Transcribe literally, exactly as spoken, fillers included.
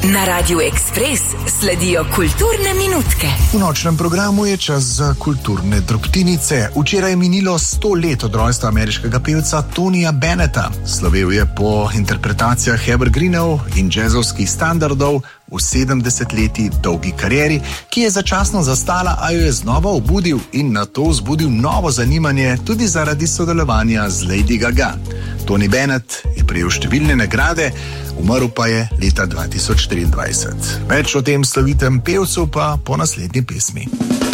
Na Radiu Ekspres sledijo kulturne minutke. V nočnem programu je čas za kulturne drobtinice. Včeraj je minilo sto let od rojstva ameriškega pevca Tonija Bennetta. Slovel je po interpretacijah evergreenov in jazzovskih standardov v sedemdesetletji dolgi karieri, ki je začasno zastala, a jo je znova obudil in nato vzbudil novo zanimanje tudi zaradi sodelovanja z Lady Gaga. Tony Bennett je prejel številne nagrade, umrl pa je leta dva tisoč triindvajset. Več o tem slovitem pevcu pa po naslednji pesmi.